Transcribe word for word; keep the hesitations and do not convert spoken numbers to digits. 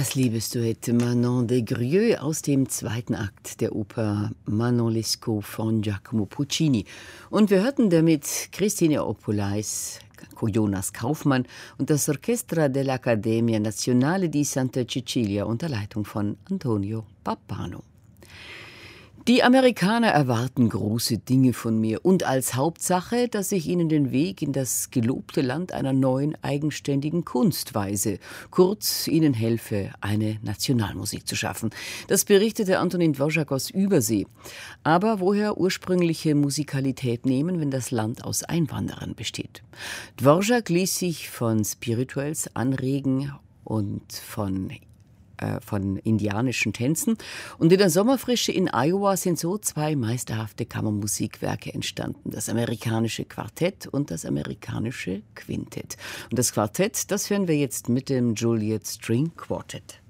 Das Liebesduett Manon des Grieux aus dem zweiten Akt der Oper Manon Lescaut von Giacomo Puccini. Und wir hörten damit Christine Opolais, Jonas Kaufmann und das Orchestra dell'Accademia Nazionale di Santa Cecilia unter Leitung von Antonio Pappano. Die Amerikaner erwarten große Dinge von mir und als Hauptsache, dass ich ihnen den Weg in das gelobte Land einer neuen eigenständigen Kunst weise, kurz ihnen helfe, eine Nationalmusik zu schaffen. Das berichtete Antonin Dvorak aus Übersee. Aber woher ursprüngliche Musikalität nehmen, wenn das Land aus Einwanderern besteht? Dvorak ließ sich von Spirituals anregen und von von indianischen Tänzen. Und in der Sommerfrische in Iowa sind so zwei meisterhafte Kammermusikwerke entstanden. Das amerikanische Quartett und das amerikanische Quintett. Und das Quartett, das hören wir jetzt mit dem Juliet String Quartet.